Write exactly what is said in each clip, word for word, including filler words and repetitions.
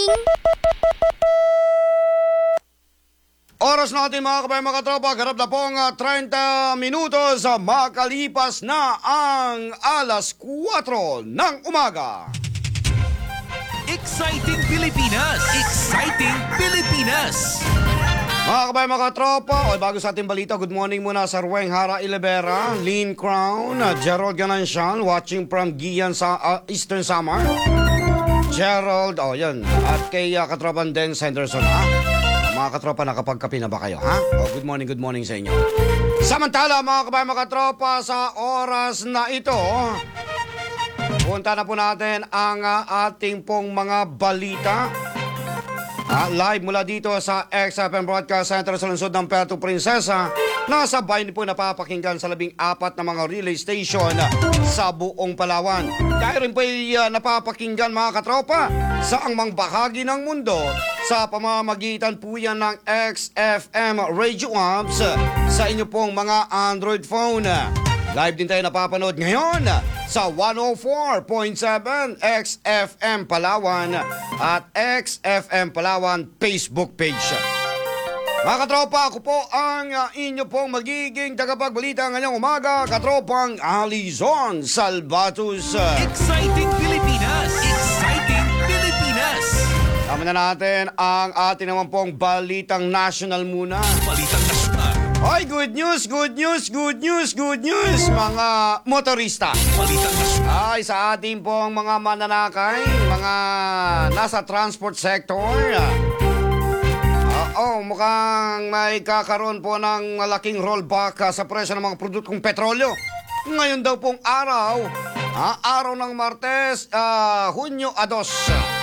Oras natin mga kabayan mga katropa, garap na pong uh, treinta minutos sa makalipas na ang alas kwatro ng umaga. Exciting Pilipinas! Exciting Pilipinas! Mga kabayan mga katropa, o bago sa ating balita, good morning muna sa Ruweng Hara Ilevera, Lynn Crown, uh, Gerald Ganancian, watching from Gian sa uh, Eastern Samar. Gerald, oh yan, at kay uh, katropan Dennis Henderson, ha? Mga katropa, nakapagkape na ba kayo, ha? Oh, good morning, good morning sa inyo. Samantala, mga kabayan, mga katropa, sa oras na ito, punta na po natin ang uh, ating pong mga balita. Uh, live mula dito sa X F M Broadcast Center sa lungsod ng Puerto Princesa. Nasa bayan po napapakinggan sa labing apat na mga relay station sa buong Palawan. Kaya rin po ay uh, napapakinggan mga katropa sa angmang bahagi ng mundo sa pamamagitan po yan ng X F M Radio Apps sa inyo pong mga Android phone. Live din tayo napapanood ngayon sa one oh four point seven X F M Palawan at X F M Palawan Facebook page. Mga katropa, ako po ang uh, inyo pong magiging tagapagbalita ngayong umaga, katropang Alizon Salvatus. Exciting Pilipinas! Exciting Pilipinas! Tama na natin ang ating naman pong balitang national muna. Balitang nasyonal! Hoy, good news, good news, good news, good news, mga motorista. Balitang nasyonal! Ay, sa ating pong mga mananakay, mga nasa transport sector. Oo, mukhang may kakaroon po ng malaking rollback uh, sa presyo ng mga produktong petrolyo. Ngayon daw pong araw, uh, araw ng Martes, uh, Hunyo dos.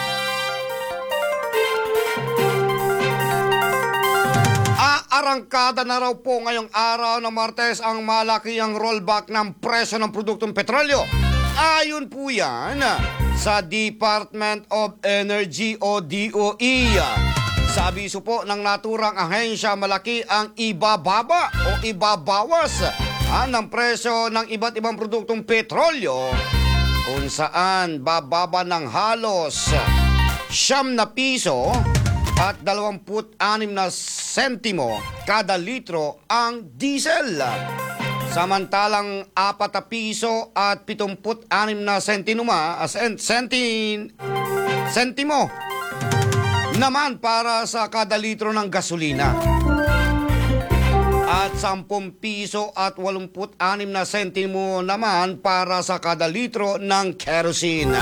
Aarangkada na raw po ngayong araw ng Martes ang malakihang rollback ng presyo ng produktong petrolyo. Ayon po yan sa Department of Energy o D O E. Sa abiso po ng naturang ahensya, malaki ang ibababa o ibabawas ah, ng presyo ng iba't ibang produktong petrolyo kung saan bababa ng halos siyam na piso at dalawamput anim na sentimo kada litro ang diesel. Samantalang apat na piso at pitumput anim na sentinuma, uh, sent, sentin, sentimo naman para sa kada litro ng gasolina. At sampung piso at walumput anim na sentimo naman para sa kada litro ng kerosene.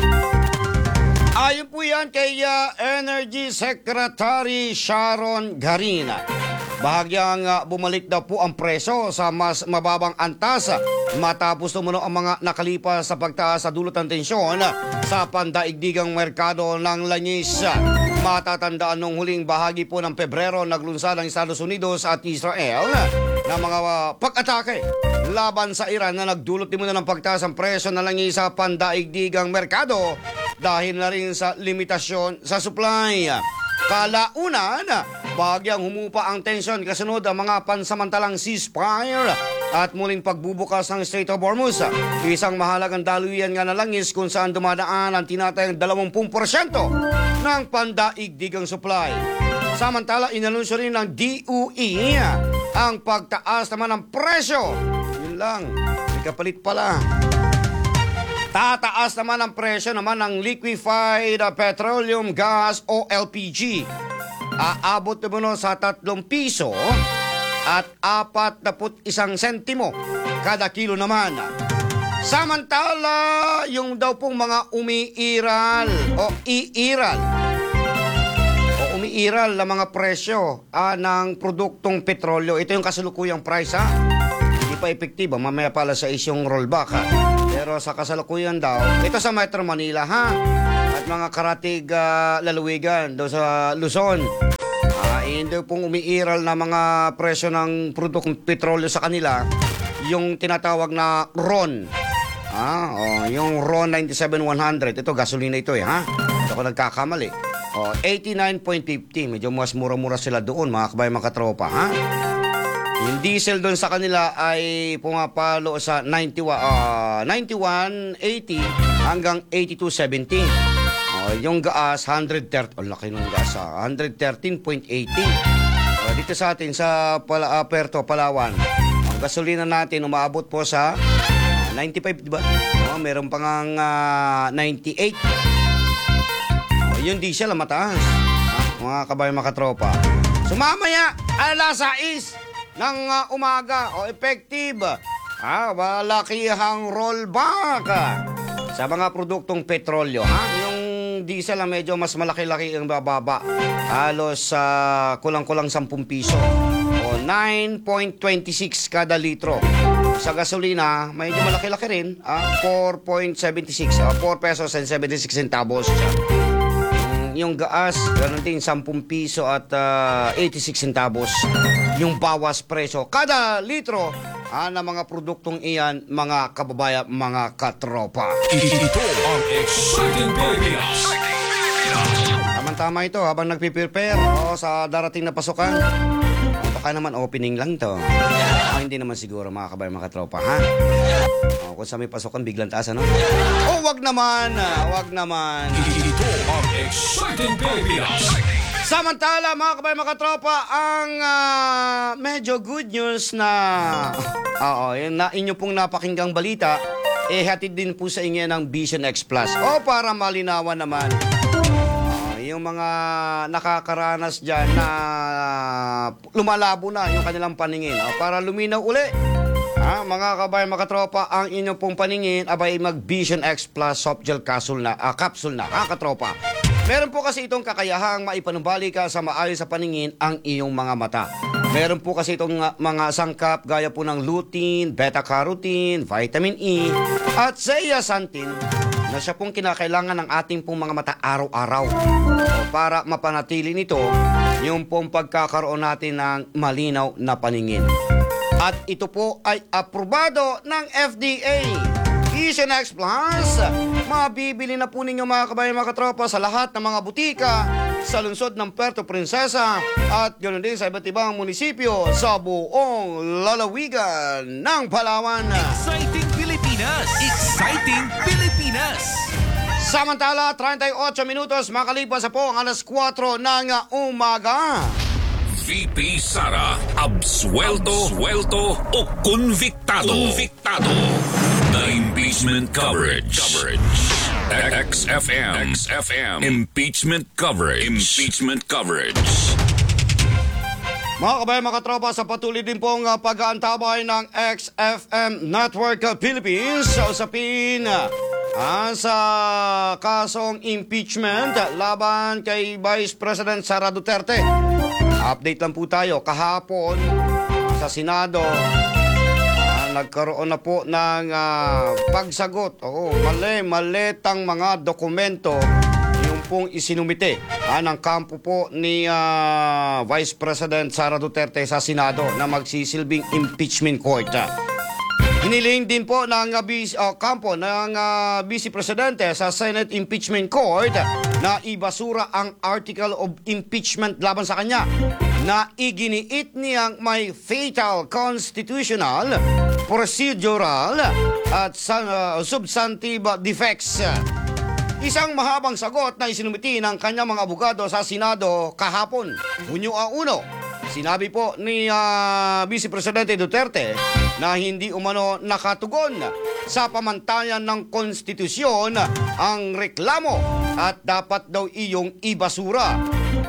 Ayon po yan kay uh, Energy Secretary Sharon Garina. Bahagyang uh, bumalik daw po ang presyo sa mas mababang antas matapos tumuno ang mga nakalipas sa pagtaas sa dulot ng tensyon sa pandaigdigang merkado ng langis. Matatandaan nung huling bahagi po ng Pebrero, naglunsad ang Estados Unidos at Israel na mga uh, pag-atake laban sa Iran na nagdulot din muna ng pagtaas ang presyo ng langis sa pandaigdigang merkado dahil na rin sa limitasyon sa supply. Kalaunan, bahagyang humupa ang tensyon kasunod ang mga pansamantalang ceasefire at muling pagbubukas ng Strait of Hormuz. Isang mahalagang daluyan nga na langis kung saan dumadaan ang tinatayang dalawampu porsyento ng pandaigdigang supply. Samantala, inanunsyo rin ng D O E ang pagtaas naman ng presyo. Yun lang, may kapalit pala. Tataas naman ang presyo naman ng liquefied petroleum gas o L P G. Aabot naman sa tatlong piso at apat na put isang sentimo kada kilo naman. Samantala, yung daw pong mga umiiral o iiral o umiiral na mga presyo ah, ng produktong petrolyo. Ito yung kasalukuyang price, ha? Hindi pa epektibo. Mamaya pala sa isyong rollback, ha? Pero sa kasalukuyan daw, ito sa Metro Manila, ha? At mga karatig uh, lalawigan doon sa Luzon. Uh, hindi pong umiiral na mga presyo ng produktong petrolyo sa kanila, yung tinatawag na R O N. Ah, oh, yung R O N ninety-seven one hundred. Ito, gasolina ito eh, ha? Ito ako nagkakamali. Oh, eighty-nine point fifty. Medyo mas mura-mura sila doon, mga kabayan, mga katropa, ha? Yung diesel doon sa kanila ay pumapalo sa ninety-one eighty hanggang eighty-two seventy. Oh, Oh, yung gas, one hundred thirty. Oh, laki ng gas, ah. one hundred thirteen point one eight. Oh, dito sa atin, sa Pala, uh, Puerto, Palawan, ang gasolina natin umaabot po sa uh, ninety-five, di ba? Oh, meron pang uh, ninety-eight. Oh, yung diesel, ah, mataas. Ah, mga kabayan, mga katropa. So, mamaya, alas sais ng uh, umaga, o oh, effective, ah, malakihang rollback ah, sa mga produktong petrolyo. Ha? Yung diesel na medyo mas malaki-laki ang bababa. Halos sa uh, kulang-kulang ten piso. O nine point two six kada litro. Sa gasolina, medyo malaki-laki rin. Ah, four point seven six. Ah, four pesos and seventy-six centavos. Yung gas, ganun din, ten piso at uh, eighty-six centavos. Yung bawas presyo. Kada litro ah, na mga produktong iyan, mga kababayan, mga katropa. Ito ang Exciting Pilipinas. Tama-tama ito habang nagpiprepare oh, sa darating na pasukan. Oh, baka naman opening lang to. Oh, hindi naman siguro mga kabayan, mga katropa, ha? Oh, kung sa may pasukan, biglang taas, ano? Oh, wag naman, ah, wag naman. Ito ang Exciting Pilipinas. Samantala, mga kabayan, mga katropa, ang uh, medyo good news na oo, yun na inyo pong napakinggang balita, eh hatid din po sa inyo ng Vision X Plus. O para malinawan naman, uh, yung mga nakakaranas dyan na lumalabo na yung kanilang paningin. O, para luminaw uli, ah, mga kabayan, mga katropa, ang inyo pong paningin, abay mag Vision X Plus soft gel capsule na, ah, capsule na, ah, katropa. Meron po kasi itong kakayahang maipanumbalik ka sa maayos sa paningin ang iyong mga mata. Meron po kasi itong uh, mga sangkap gaya po ng lutein, beta-carotene, vitamin E, at zeaxanthin na siya pong kinakailangan ng ating pong mga mata araw-araw para mapanatili nito yung pong pagkakaroon natin ng malinaw na paningin. At ito po ay aprobado ng F D A. Vision X Plus, mabibili na po ninyo mga kabayan, mga katropa sa lahat ng mga butika sa lungsod ng Puerto Princesa at ganoon din sa iba't ibang munisipyo sa buong lalawigan ng Palawan. Exciting Pilipinas. Exciting Pilipinas. Samantala, thirty-eight minutos makalipas sa po ang alas kwatro ng umaga. V P Sara, absuelto, suelto o convictado. Convictado. The impeachment coverage. Coverage. X F M. X F M. Impeachment coverage. Impeachment coverage. Mga kabayan, mga katropa, sa patuloy din pong uh, pag-aantabay ng X F M Network Philippines sa usapin uh, sa kasong impeachment laban kay Vice President Sara Duterte. Update lang po tayo. Kahapon sa Senado, uh, nagkaroon na po ng uh, pagsagot. Oo, mali, malitang mga dokumento yung pong isinumite uh, ng kampo po ni uh, Vice President Sara Duterte sa Senado na magsisilbing impeachment court. Hiniling din po ng uh, bis, uh, kampo ng uh, Vice Presidente sa Senate Impeachment Court na ibasura ang article of impeachment laban sa kanya na iginiit niyang may fatal constitutional, procedural at uh, substantive defects. Isang mahabang sagot na isinumiti ng kanyang mga abogado sa Senado kahapon, Hunyo uno. Sinabi po ni uh, Vice Presidente Duterte na hindi umano nakatugon sa pamantayan ng konstitusyon ang reklamo at dapat daw iyong ibasura.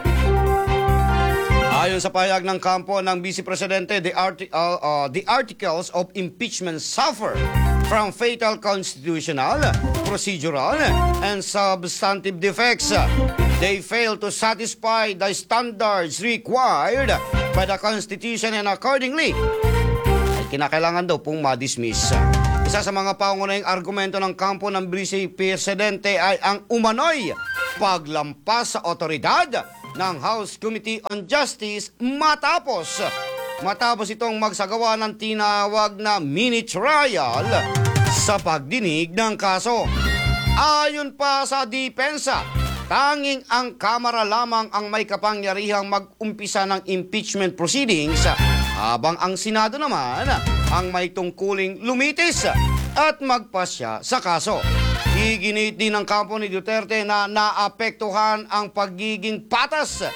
Ayon sa pahayag ng kampo ng Vice Presidente, the, arti- uh, uh, the articles of impeachment suffer from fatal constitutional, procedural, and substantive defects. They fail to satisfy the standards required by the Constitution and accordingly, ay kinakailangan daw pong ma-dismiss. Isa sa mga pangunahing argumento ng kampo ng Vice Presidente ay ang umano'y paglampas sa otoridad ng House Committee on Justice matapos matapos itong magsagawa ng tinawag na mini trial sa pagdinig ng kaso. Ayon pa sa depensa, tanging ang Kamara lamang ang may kapangyarihang mag-umpisa ng impeachment proceedings habang ang Senado naman ang may tungkuling lumitis at magpasya sa kaso. Iginit din ng kampo ni Duterte na naapektuhan ang pagiging patas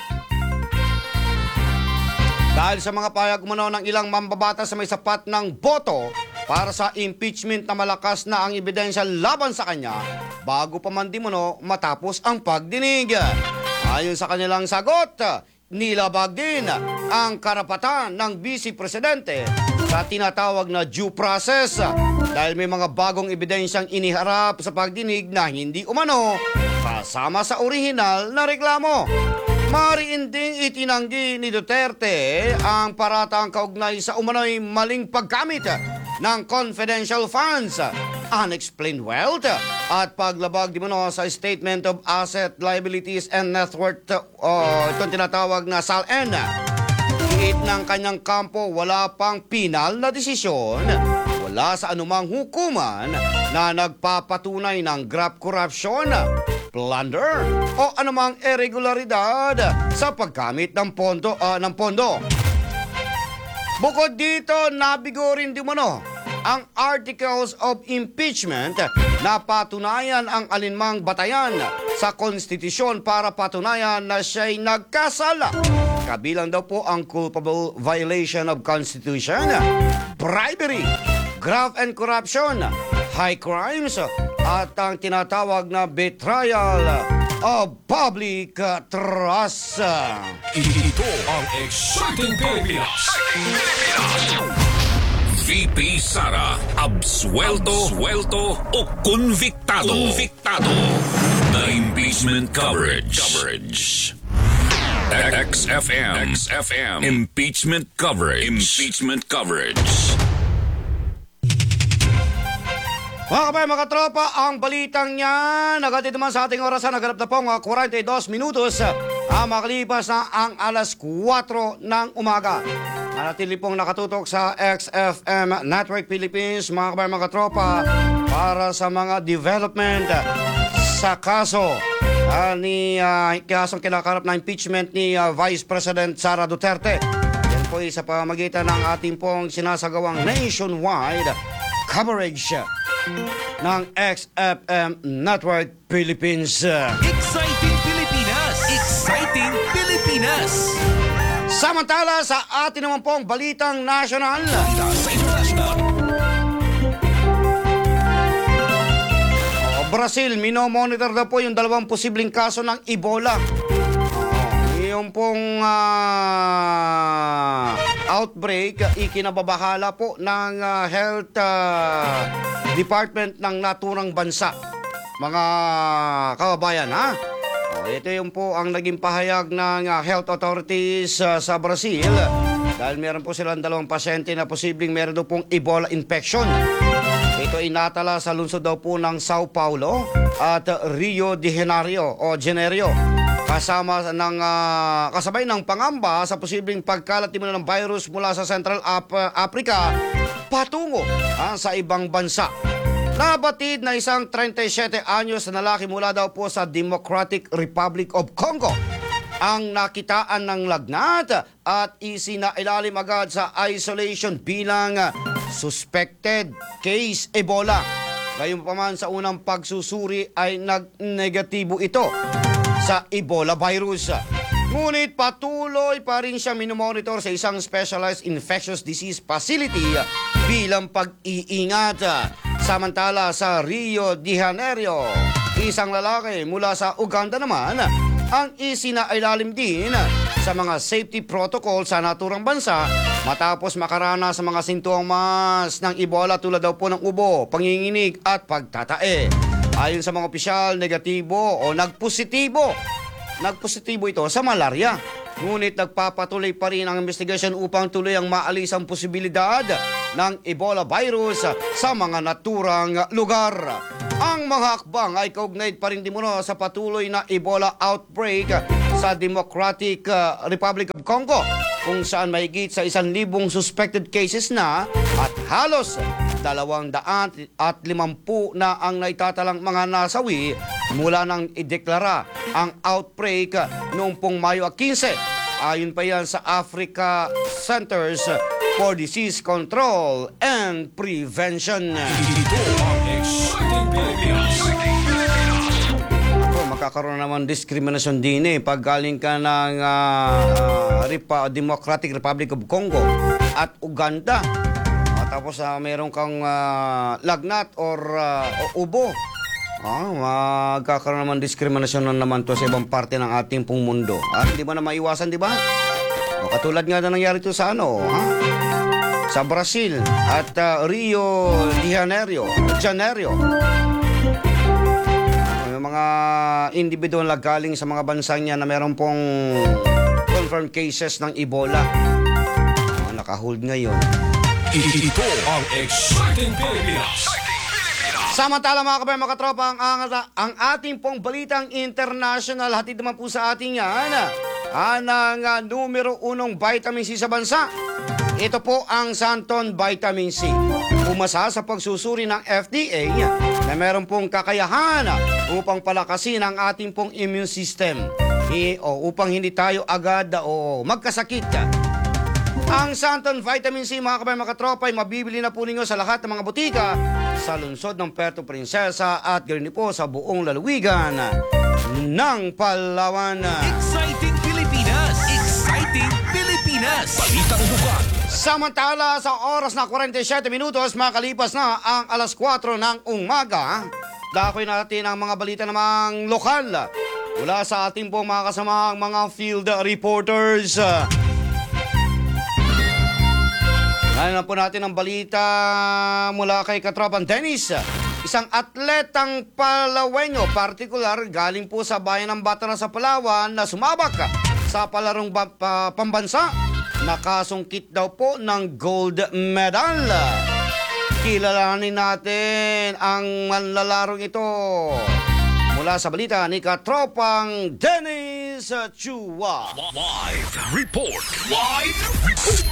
dahil sa mga payag umano ng ilang mambabatas sa may sapat ng boto para sa impeachment na malakas na ang ebidensya laban sa kanya bago pa man di umano matapos ang pagdinig. Ayon sa kanilang sagot, nilabag din ang karapatan ng Vice Presidente sa tinatawag na due process dahil may mga bagong ebidensyang iniharap sa pagdinig na hindi umano kasama sa orihinal na reklamo. Mariin ding itinanggi ni Duterte ang paratang kaugnay sa umano'y maling paggamit ng confidential funds, unexplained wealth, at paglabag di mano sa Statement of Asset, Liabilities and Net Worth, uh, itong tinatawag na S A L N. Iit ng kanyang kampo, wala pang pinal na desisyon, wala sa anumang hukuman na nagpapatunay ng graft corruption, plunder o anumang irregularidad sa paggamit ng pondo, uh, ng pondo. Bukod dito, nabigo rin di mano ang Articles of Impeachment na patunayan ang alinmang batayan sa konstitusyon para patunayan na siya'y nagkasala. Kabilang daw po ang culpable violation of Constitution, bribery, graft and corruption, high crimes, at ang tinatawag na betrayal of public trust. Ito ang Exciting Pilipinas. V P Sara, absuelto, suelto o convictado. Convictado. The impeachment coverage. Coverage. X F M. X F M. Impeachment coverage. Impeachment coverage. Mga kabay, mga tropa, ang balitang niya nagatid naman sa ating orasan. Naganap na pong uh, forty-two minutos uh, makalipas na ang alas kwatro ng umaga. Nanatili pong nakatutok sa X F M Network Philippines, mga kabay, mga tropa, para sa mga development sa kaso uh, ni uh, kasong kinakarap na impeachment ni uh, Vice President Sara Duterte. Yan po ay sa pamagitan ng ating pong sinasagawang nationwide coverage ng X F M Network Philippines. Exciting Pilipinas! Exciting Pilipinas! Samantala sa atin naman pong balitang nasyonal. Balita sa international. O, Brazil, minomonitor na po yung dalawang posibleng kaso ng Ebola. O, yung pong uh, outbreak, ikinababahala po ng uh, health uh, department ng naturang bansa. Mga kababayan, ha? O, ito yung po ang naging pahayag ng uh, health authorities uh, sa Brazil dahil meron po silang dalawang pasyente na posibleng meron daw pong Ebola infection. Ito ay natala sa lungsod daw po ng Sao Paulo at Rio de Janeiro o Janeiro. Kasama ng uh, kasabay ng pangamba sa posibleng pagkalat ng virus mula sa Central Af- Africa patungo uh, sa ibang bansa. Nabatid na isang thirty-seven anyos na lalaki mula daw po sa Democratic Republic of Congo ang nakitaan ng lagnat at isinailalim agad sa isolation bilang suspected case Ebola. Gayunpaman sa unang pagsusuri ay nag-negatibo ito sa Ebola virus. Ngunit patuloy pa rin siya minomonitor sa isang specialized infectious disease facility bilang pag-iingat. Samantala sa Rio de Janeiro, isang lalaki mula sa Uganda naman ang isinailalim din sa mga safety protocol sa naturang bansa matapos makaranas sa mga sintomas ng Ebola tulad daw po ng ubo, panginginig at pagtatae. Ayon sa mga opisyal, negatibo o nagpositibo. Nagpositibo ito sa malaria. Ngunit nagpapatuloy pa rin ang investigation upang tuloy ang maalis ang posibilidad ng Ebola virus sa mga naturang lugar. Ang mga hakbang ay kaugnay pa rin di muna sa patuloy na Ebola outbreak sa Democratic Republic of Congo, kung saan mahigit sa isang libong suspected cases na at halos dalawang daan at limampu na ang naitatalang mga nasawi mula nang ideklara ang outbreak noong pong Mayo fifteen. Ayon pa yan sa Africa Centers for Disease Control and Prevention. Ito ang Exciting Pilipinas. magkakaroon naman diskriminasyon din eh. Pag galing ka ng ah, ah, Repa- Democratic Republic of Congo at Uganda, ah, tapos ah, meron kang ah, lagnat or ah, o ubo, ah, magkakaroon naman diskriminasyon na naman to sa ibang parte ng ating pong mundo. At hindi mo na maiwasan, di ba? O, katulad nga na nangyari to sa ano, ha? Sa Brazil at ah, Rio de Janeiro, Janeiro. May mga individual na galing sa mga bansa niya na meron pong confirmed cases ng Ebola. Ah, nakahold ngayon. Ito ang Exciting Pilipinas. Samantala mga kabayan, mga katropa, ang, ang, ang ating pong balitang international, hatid naman po sa ating yan, ang uh, numero unong vitamin C sa bansa. Ito po ang Santon Vitamin C. Umasa sa pagsusuri ng F D A na meron pong kakayahan upang palakasin ang ating pong immune system. E, o, upang hindi tayo agad o magkasakit. Ang Santon Vitamin C, mga kabayan, mga katropa, ay mabibili na po ninyo sa lahat ng mga butika sa lungsod ng Puerto Princesa at ganoon po sa buong lalawigan ng Palawan. Exciting Pilipinas. Exciting Pilipinas. Balitang lugar. Samantala, sa oras na forty-seven minutos, makalipas na ang alas kwatro ng umaga, dakoy natin ang mga balita namang lokal mula sa ating pong mga kasamang mga field reporters. Ngayon na po natin ang balita mula kay Katropang Dennis. Isang atletang Palawenyo, partikular galing po sa bayan ng Batara sa Palawan na sumabak sa palarong ba- pa- pambansa. Nakasungkit daw po ng gold medal. Kilalanin natin ang manlalarong ito mula sa balita ni Katropang Dennis Chua. Live report. Live report.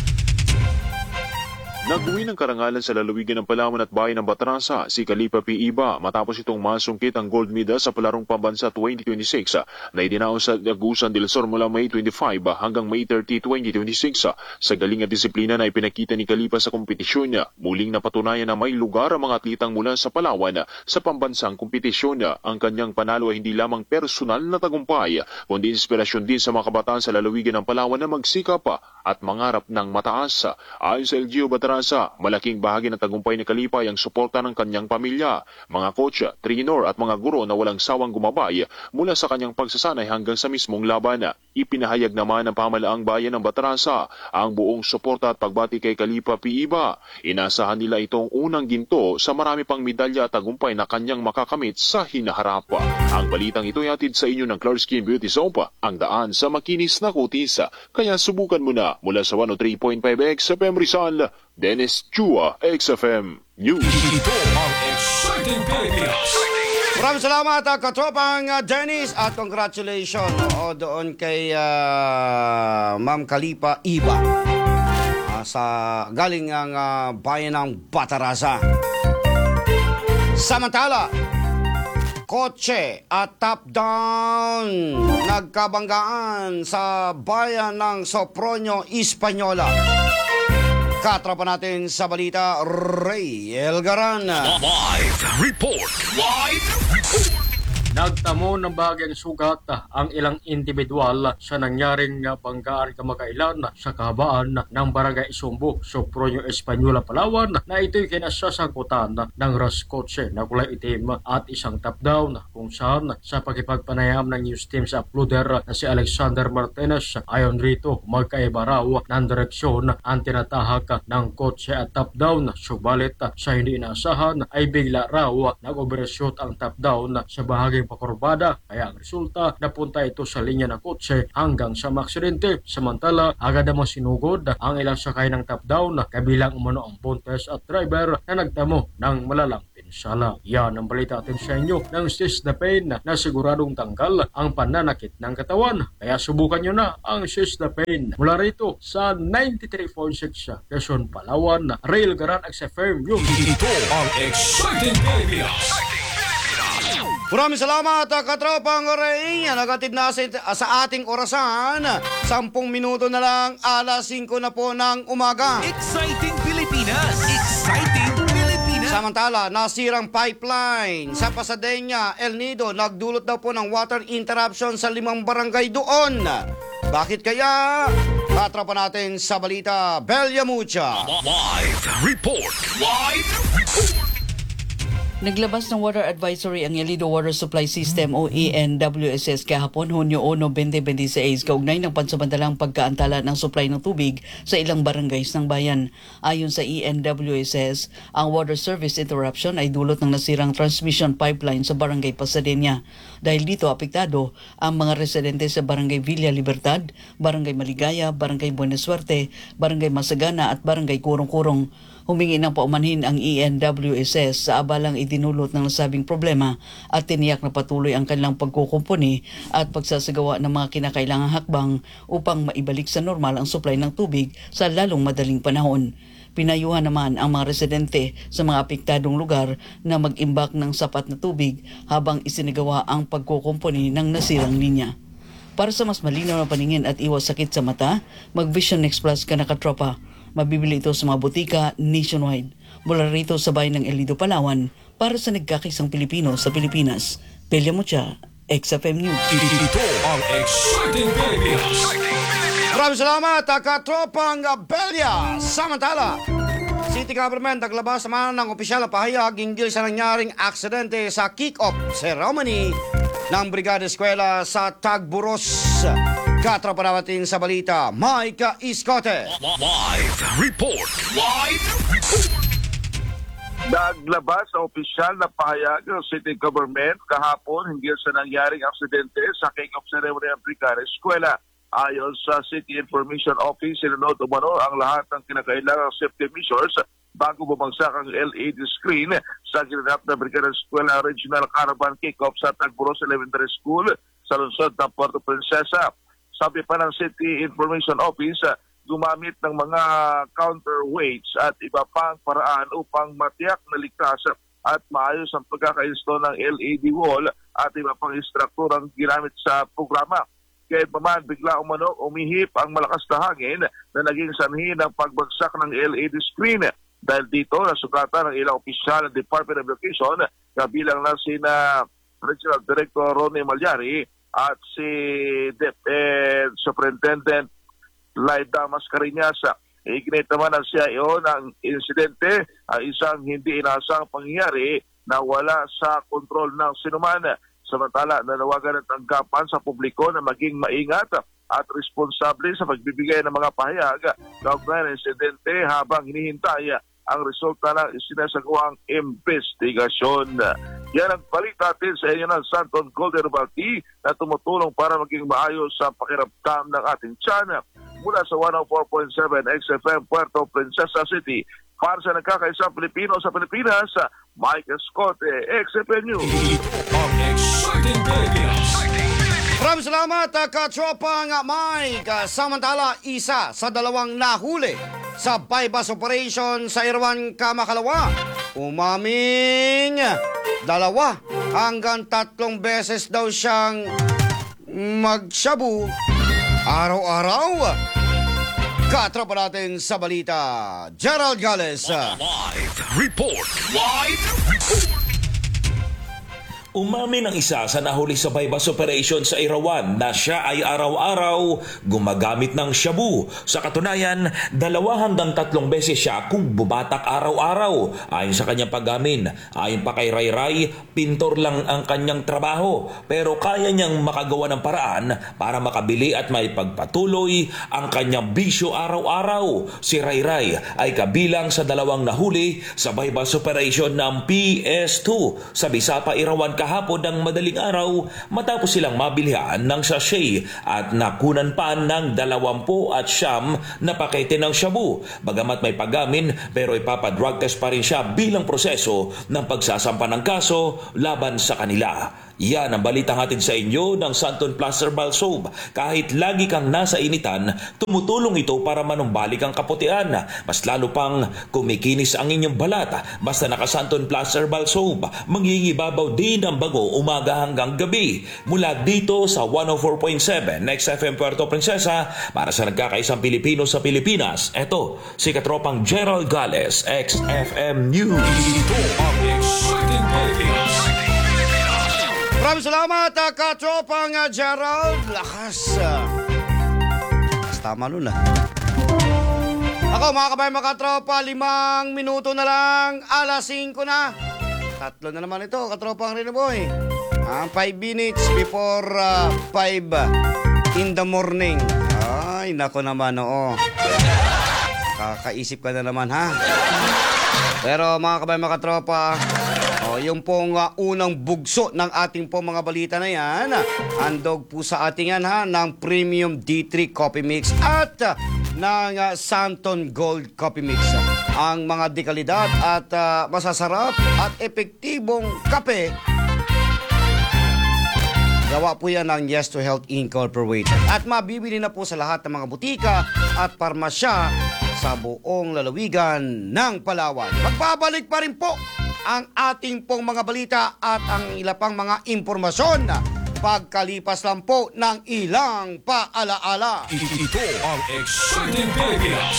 Nag-uwi ng karangalan sa lalawigan ng Palawan at bayan ng Batarasa si Kalipa P. Iba matapos itong masungkit ang gold medal sa Palarong Pambansa twenty twenty-six na idinaos sa Agusan del Sur mula May twenty-five hanggang May thirty, twenty twenty-six. Sa galing at disiplina na ipinakita ni Kalipa sa kompetisyon niya, muling napatunayan na may lugar ang mga atletang mula sa Palawan sa pambansang kompetisyon. Ang kanyang panalo ay hindi lamang personal na tagumpay, kundi inspirasyon din sa mga kabataan sa lalawigan ng Palawan na magsikap at mangarap ng mataas. Ayon sa L G U Batarasa, malaking bahagi ng tagumpay ni Kalipa ay ang suporta ng kanyang pamilya, mga coach, trainer at mga guro na walang sawang gumabay mula sa kanyang pagsasanay hanggang sa mismong laban. Ipinahayag naman ng pamalaang bayan ng Batarasa ang buong suporta at pagbati kay Kalipa P. Iba. Inasahan nila itong unang ginto sa marami pang medalya at tagumpay na kanyang makakamit sa hinaharap. Ang balitang ito ay hatid sa inyo ng Clark Skin Beauty Soap, ang daan sa makinis na kutis. Kaya subukan mo na mula sa one oh three point five X F M Rizal. Dennis Chua, X F M News. Ito ang Exciting Pilipinas. Maraming salamat, uh, Katropang uh, Dennis, at congratulations oo, doon kay uh, Ma'am Kalipa Iba uh, sa galing ang uh, bayan ng Batarasa. Samantala, kotse at top down nagkabanggaan sa bayan ng Sopronio, Hispaniola. Katropa natin sa balita, Ray Elgaran. Live report. Live report. Nagtamo ng bahagyang sugat ang ilang individual sa nangyaring banggaan kamakailan sa kahabaan ng Barangay Isumbo, Sopronio, Hispaniola, Palawan na ito'y kinasasangkutan ng Ras Kotse na kulay itim at isang top down kung saan sa pakipagpanayam ng news team sa uploader na si Alexander Martinez, ayon rito magkaiba raw ng direksyon ang tinatahak ng kotse at top down, subalit sa hindi inaasahan ay bigla raw nag-overshoot ang top down sa bahaging pakurbada, kaya ang resulta napunta ito sa linya ng kotse hanggang sa maaksidente. Samantala, agad namang sinugod ang ilang sakay ng top down kabilang umano ang buntes at driver na nagtamo ng malalang pinsala. Yan ang balita atin sa inyo ng Sis the Pain na siguradong tanggal ang pananakit ng katawan. Kaya subukan nyo na ang Sis the Pain. Mula rito sa ninety-three point six Quezon, Palawan, Rail Garan X F M News. Ito ang Exciting Pilipinas. Maraming salamat, Katropang Ray. Nagatid na sa, sa ating orasan. Sampung minuto na lang, alas singko na po ng umaga. Exciting Pilipinas. Exciting Pilipinas. Samantala, nasirang pipeline sa Pasadena, El Nido, nagdulot daw po ng water interruption sa limang barangay doon. Bakit kaya? Katropa natin sa balita, Belia Mucha. Live report. Live report. Naglabas ng water advisory ang El Nido Water Supply System o E N W S S kahapon Hunyo one, twenty twenty-six kaugnay ng pansamantalang pagkaantala ng supply ng tubig sa ilang barangays ng bayan. Ayon sa E N W S S, ang water service interruption ay dulot ng nasirang transmission pipeline sa barangay Pasadena. Dahil dito apektado ang mga residente sa barangay Villa Libertad, barangay Maligaya, barangay Buena Suerte, barangay Masagana at barangay Kurong-Kurong. Humingi ng paumanhin ang E N W S S sa abalang idinulot ng nasabing problema at tiniyak na patuloy ang kanilang pagkukumpuni at pagsasagawa ng mga kinakailangang hakbang upang maibalik sa normal ang supply ng tubig sa lalong madaling panahon. Pinayuhan naman ang mga residente sa mga apektadong lugar na mag-imbak ng sapat na tubig habang isinagawa ang pagkukumpuni ng nasirang linya. Para sa mas malinaw na paningin at iwas sakit sa mata, mag-Vision Next Plus ka na katropa. Mabibili ito sa mga butika nationwide. Mula rito sa bayan ng El Nido, Palawan, para sa nagkakisang Pilipino sa Pilipinas. Belia Mucha, X F M News. Ito ang Exciting Pilipinas. Maraming salamat, katropang Belia. Samantala, City Government naglabas naman ng opisyal na pahayag hinggil sa nangyaring aksidente sa kick-off ceremony ng Brigada Eskwela sa Tagburos. Katropa natin sa balita, Mike Iscote. Live report. Live report. Naglabas ang opisyal na pahayag ng City Government kahapon hinggil sa nangyaring aksidente sa kick-off ceremony ng Brigada Eskwela. Ayon sa City Information Office, sinunod umano ang lahat ng kinakailangang safety measures bago bumagsak ang L E D screen sa ginanap na Brigada Eskwela Regional Caravan Kick-off sa Tagburos Elementary School sa lungsod ng Puerto Princesa. Sabi pa ng City Information Office, gumamit ng mga counterweights at iba pang paraan upang matiyak na ligtas at maayos ang pagkaka-install ng L E D wall at iba pang istrukturang ginamit sa programa. Kaya paman bigla umano umihip ang malakas na hangin na naging sanhi ng pagbagsak ng L E D screen. Dahil dito nasugatan ng ilang opisyal ng Department of Education kabilang na sina Regional Director Ronnie Malyari at si eh, Superintendent Laida Mascarinas. Ignite naman na siya iyon ang insidente, ang isang hindi inaasang pangyayari na wala sa kontrol ng sinuman. Samantala, nanawagan ng tanggapan sa publiko na maging maingat at responsable sa pagbibigay ng mga pahayag kaugnay ng insidente habang hinihintay ang resulta ng isinasagawang investigasyon. Yan ang balita natin sa inyo ng Santon Golden Balti na tumutulong para maging maayos sa pakiramdam ng ating tiyan. Mula sa one oh four point seven X F M Puerto Princesa City, para sa nagkakaisang Pilipino sa Pilipinas, Mike Escote, X F M News. Ito ang Exciting Pilipinas. Maraming salamat, katropang Mike. Samantala, isa sa dalawang nahuli sa bypass operation sa Irwan, Kamakalawa, umaming dalawa hanggang tatlong beses daw siyang magshabu araw-araw. Katropa natin sa balita, Gerald Gales. Live report. Live report. Umamin ang isa sa nahuli sa bypass operation sa Irawan na siya ay araw-araw gumagamit ng shabu. Sa katunayan, dalawa hanggang tatlong beses siya kung bubatak araw-araw. Ayon sa kanyang pag-amin, ayon pa kay Ray Ray, pintor lang ang kanyang trabaho. Pero kaya niyang makagawa ng paraan para makabili at may pagpatuloy ang kanyang bisyo araw-araw. Si Ray Ray ay kabilang sa dalawang nahuli sa bypass operation ng P S two sa Bisapa, Irawan kahapon ng madaling araw matapos silang mabilihan ng sachet at nakunan pa ng dalawampu at siyam na pakete ng shabu. Bagamat may pagamin pero ipapadrug test pa rin siya bilang proseso ng pagsasampa ng kaso laban sa kanila. Yan ang balitang hatid sa inyo ng Santon Plus Herbal Soap. Kahit lagi kang nasa initan, tumutulong ito para manumbalik ang kaputian. Mas lalo pang kumikinis ang inyong balat. Basta naka Santon Plus Herbal Soap, mangingibabaw din ang bago umaga hanggang gabi. Mula dito sa one oh four point seven X F M Puerto Princesa, para sa nagkakaisang Pilipino sa Pilipinas, eto si katropang Gerald Gales, X F M News. Ito ang Exciting Pilipinas. Maraming salamat, uh, katropang uh, Gerald. Lakas. Uh, lakas tama nun ah. Ako mga kabayan, mga katropa, limang minuto na lang, alas singko na. Tatlo na naman ito, katropang Rinoboy. Ah, five minutes before uh, five in the morning. Ay, nako naman, oo. Kakaisip ka na naman, ha? Pero mga kabayan, mga katropa, oh, yung pong uh, unang bugso ng ating pong mga balita na yan, handog po sa ating yan, ha, ng Premium D three Coffee Mix at uh, ng uh, Santon Gold Coffee Mix. Ang mga dekalidad at uh, masasarap at epektibong kape, gawa po yan ng Yes to Health Incorporated. At mabibili na po sa lahat ng mga butika at parmasya sa buong lalawigan ng Palawan. Magbabalik pa rin po ang ating pong mga balita at ang ilang pang mga impormasyon pagkalipas lang po ng ilang paalaala. Ito ang Exciting Pilipinas.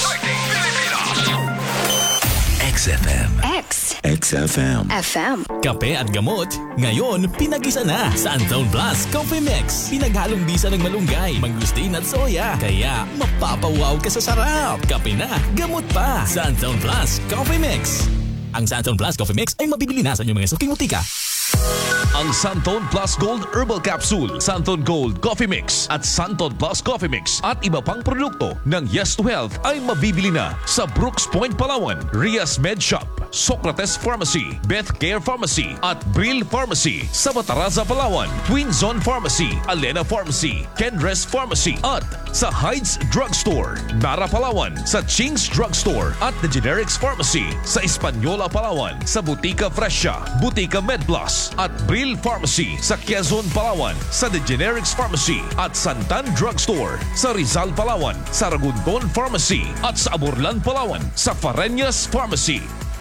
X F M. X. X F M. F M. Kape at gamot, ngayon pinag-isa na. Santon Plus Coffee Mix. Pinaghalong bisa ng malunggay, mangustin at soya. Kaya mapapawaw ka sa sarap. Kape na, gamot pa. Santon Plus Coffee Mix. Ang Santon Plus Coffee Mix ay mabibili na sa inyong mga suking butika. Ang Santon Plus Gold Herbal Capsule, Santon Gold Coffee Mix at Santon Plus Coffee Mix at iba pang produkto ng Yes to Health ay mabibili na sa Brooks Point, Palawan, Rias Med Shop, Socrates Pharmacy, Beth Care Pharmacy at Brill Pharmacy sa Bataraza, Palawan, Twin Zone Pharmacy, Alena Pharmacy, Kenres Pharmacy at sa Hyde's Drugstore, Nara, Palawan, sa Ching's Drugstore at The Generics Pharmacy sa Española, Palawan, sa Butika Fresha, Butika Med Plus at Brill Pharmacy sa Quezon, Palawan, sa The Generics Pharmacy at Santan Drugstore sa Rizal, Palawan, sa Ragunton Pharmacy at sa Aburlan, Palawan sa Fareñas Pharmacy.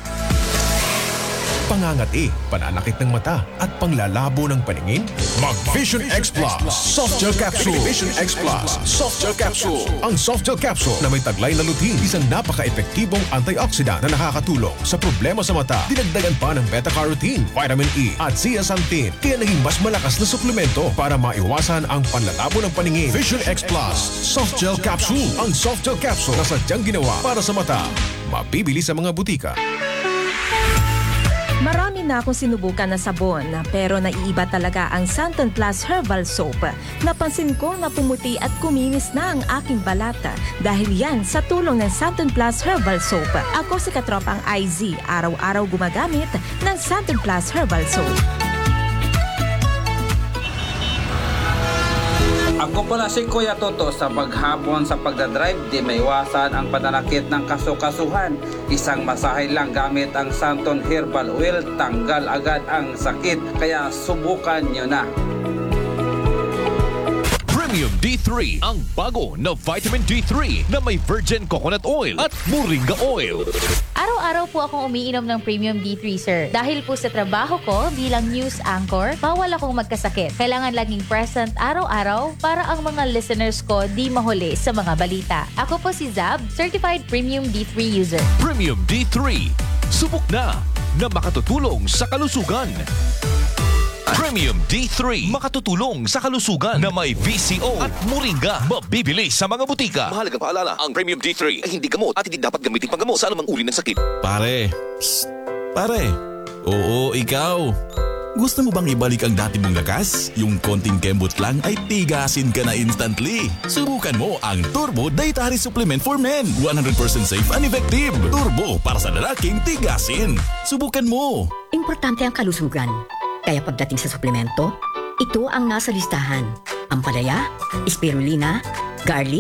Pangangati, pananakit ng mata at panglalabo ng paningin? Mag Vision X Plus Soft Gel Capsule. Vision X Plus Soft Gel Capsule. Ang Soft Gel Capsule na may taglay na lutein, isang napaka-epektibong antioxidant na nakakatulong sa problema sa mata. Dinagdagan pa ng beta-carotene, vitamin E at zeaxanthin, kaya naging mas malakas na suplemento para maiwasan ang panlalabo ng paningin. Vision X Plus Soft Gel Capsule. Ang Soft Gel Capsule na sadyang ginawa para sa mata. Mabibili sa mga butika. Marami na akong sinubukan na sabon, pero naiiba talaga ang Santon Plus Herbal Soap. Napansin ko na pumuti at kuminis na ang aking balata dahil yan sa tulong ng Santon Plus Herbal Soap. Ako si katropang I Z, araw-araw gumagamit ng Santon Plus Herbal Soap. Ako pala si Kuya Toto. Sa paghapon sa pagdadrive, di maiwasan ang pananakit ng kasukasuhan. Isang masahe lang gamit ang Santon Herbal Oil, tanggal agad ang sakit. Kaya subukan nyo na. Premium D three, ang bago na vitamin D three na may virgin coconut oil at moringa oil. Araw-araw po akong umiinom ng Premium D three, sir. Dahil po sa trabaho ko bilang news anchor, bawal akong magkasakit. Kailangan laging present araw-araw para ang mga listeners ko di mahuli sa mga balita. Ako po si Zab, Certified Premium D three user. Premium D three, subok na na makatutulong sa kalusugan. Premium D three, makatutulong sa kalusugan na may V C O at moringa. Mabibili sa mga butika. Mahalagang paalala, ang Premium D three ay hindi gamot at hindi dapat gamitin panggamot sa anumang uri ng sakit. Pare, psst, pare. Oo, ikaw. Gusto mo bang ibalik ang dati mong lakas? Yung konting kembot lang ay tigasin ka na instantly. Subukan mo ang Turbo Dietary Supplement for Men. one hundred percent safe and effective. Turbo para sa lalaking tigasin. Subukan mo. Importante ang kalusugan. Kaya pagdating sa suplemento, ito ang nasa listahan. Ampalaya, spirulina, garlic,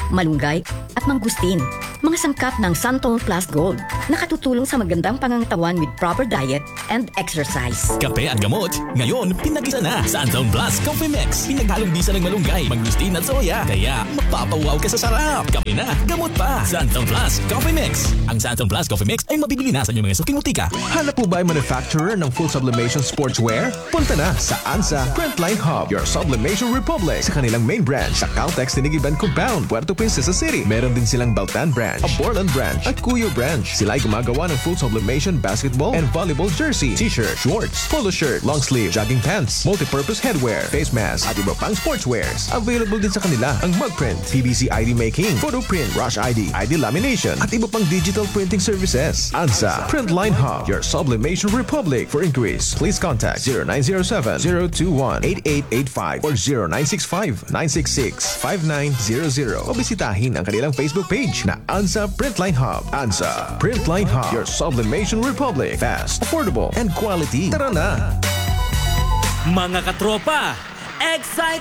malunggay, at mangustin. Mga sangkap ng Santon Plus Gold. Nakatutulong sa magandang pangangatawan with proper diet and exercise. Kape at gamot, ngayon pinagisa na Santon Plus Coffee Mix. Pinaghalong bisa ng malunggay, mangustin at soya. Kaya mapapawaw ka sa sarap. Kape na, gamot pa. Santon Plus Coffee Mix. Ang Santon Plus Coffee Mix ay mabibili na sa inyong mga suking mutika. Hanap po ba ay manufacturer ng full sublimation sportswear? Punta na sa ANSA Printline Hub, your sublimation republic. Sa kanilang main branch sa Caltex Tinigiban Compound, Puerto Princesa City. Meron din silang Baltan branch, a Borland branch, at Cuyo branch. Sila ay gumagawa ng full sublimation basketball and volleyball jersey, t-shirt, shorts, polo shirt, long sleeve, jogging pants, multi-purpose headwear, face mask, at iba pang sportswears. Available din sa kanila ang mug print, P V C I D making, photo print, rush I D, I D lamination, at iba pang digital printing services. ANSA Printline Hub, your sublimation republic. For inquiries, please contact zero nine zero seven, zero two one, eight eight eight five or zero nine six five, nine six six, five nine zero zero o bisitahin ang kanilang Facebook page na ANSA Printline Hub. ANSA Printline Hub, your sublimation republic. Fast, affordable, and quality. Tara na! Mga katropa, Excite